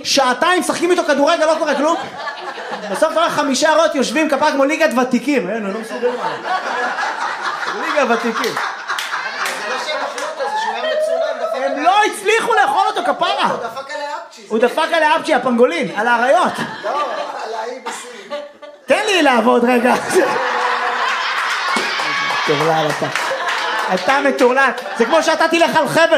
שעתיים, משחקים איתו כדורגל, לא קורה כלום. בסוף אתה רואה 5 ארות יושבים כפרה כמו ליגת ותיקים. אין, הוא לא מסוגל מה. ליגה ותיקים. זה לא שהם אכלו אותו, זה שהוא היה מצולם. הם לא הצליחו לאכול אותו כפרה. הוא דפק עליה אפצ'י. הוא דפק עליה אפצ'י, הפנגולין, על האריות. לא, על האי בסין. תן לי לעבוד רגע. מטורלל אתה. אתה מטורלל. זה כמו שאתה תלך על חבל.